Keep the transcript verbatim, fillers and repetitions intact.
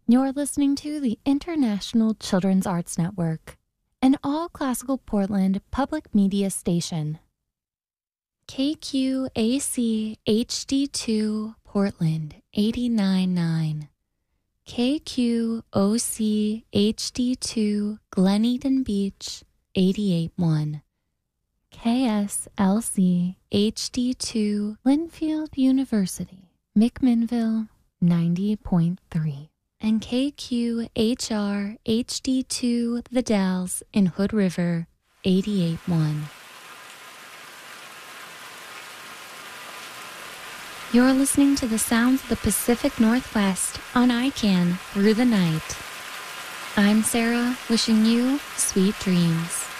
You're listening to the International Children's Arts Network, an all-classical Portland public media station. K Q A C H D two Portland eighty-nine point nine. K Q O C H D two Glen Eden Beach eighty-eight point one. K S L C H D two Linfield University, McMinnville ninety point three. And K Q H R H D two The Dalles in Hood River eighty-eight point one. You're listening to the sounds of the Pacific Northwest on I CAN through the night. I'm Sarah, wishing you sweet dreams.